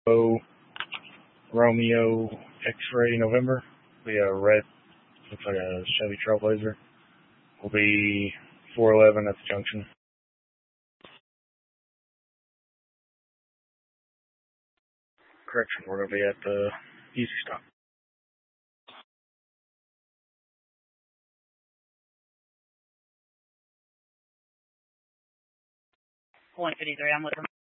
Bravo Romeo X-Ray November. Be a red, looks like a Chevy Trailblazer. Will be 411 at the junction. Correction, we're going to be at the Easy Stop. Point 53, I'm with them.